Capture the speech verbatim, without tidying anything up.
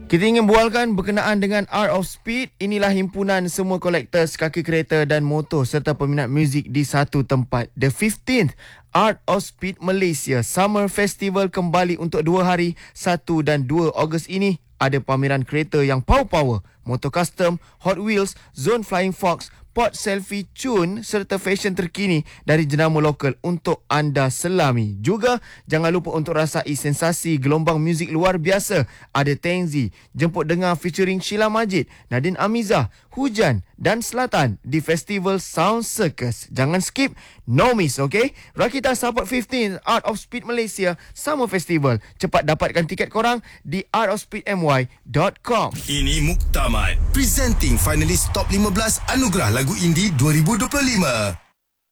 Kita ingin bualkan berkenaan dengan Art of Speed. Inilah himpunan semua kolektors kaki kereta dan motor serta peminat muzik di satu tempat. The fifteenth Art of Speed Malaysia Summer Festival kembali untuk dua hari, satu dan dua Ogos ini. Ada pameran kereta yang power-power, motor custom, Hot Wheels, Zone Flying Fox, Pod Selfie Cun serta fashion terkini dari jenama lokal untuk anda selami. Juga jangan lupa untuk rasai sensasi gelombang muzik luar biasa. Ada Tengzi, Jemput Dengar featuring Sheila Majid, Nadine Amizah, Hujan dan Selatan di Festival Sound Circus. Jangan skip, no miss, okay? Rakita support fifteenth Art of Speed Malaysia Summer Festival. Cepat dapatkan tiket korang di art of speed m y dot com. Ini Muktamad, presenting finalis top lima belas Anugerah Lagu Indie dua ribu dua puluh lima.